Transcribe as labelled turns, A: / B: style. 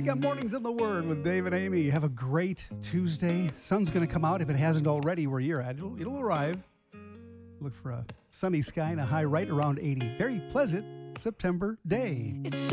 A: got Mornings in the Word with Dave and Amy. Have a great Tuesday. Sun's going to come out if it hasn't already where you're at. It'll arrive. Look for a sunny sky and a high right around 80. Very pleasant September day.
B: It's